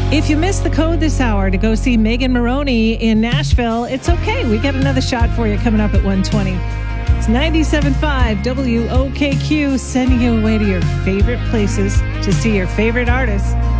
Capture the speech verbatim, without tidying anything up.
If you missed the code this hour to go see Megan Moroney in Nashville, it's okay. We got another shot for you coming up at one twenty. It's ninety-seven point five W O K Q, sending you away to your favorite places to see your favorite artists.